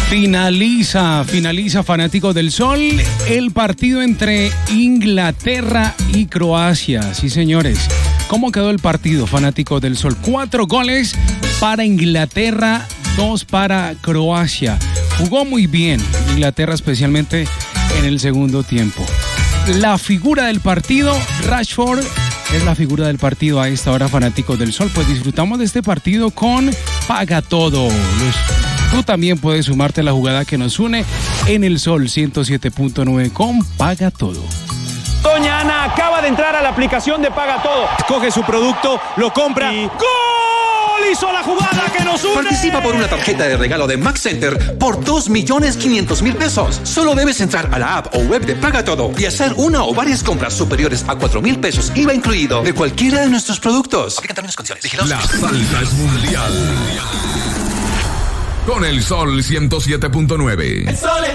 Finaliza, fanáticos del Sol, el partido entre Inglaterra y Croacia. Sí, señores. ¿Cómo quedó el partido, fanáticos del Sol? 4 goles para Inglaterra, 2 para Croacia. Jugó muy bien Inglaterra, especialmente en el segundo tiempo. La figura del partido, Rashford, es la figura del partido a esta hora, fanáticos del Sol. Pues disfrutamos de este partido con Paga Todo. Tú también puedes sumarte a la jugada que nos une en el Sol 107.9 con Paga Todo. Doña Ana acaba de entrar a la aplicación de Paga Todo. Coge su producto, lo compra y ¡gol! Hizo la jugada que nos une. Participa por una tarjeta de regalo de Max Center por 2.500.000 pesos. Solo debes entrar a la app o web de Paga Todo y hacer una o varias compras superiores a 4.000 pesos, IVA incluido, de cualquiera de nuestros productos. Aplican términos y condiciones. Vigilados. La salsa es mundial. Con el Sol 107.9. El Sol es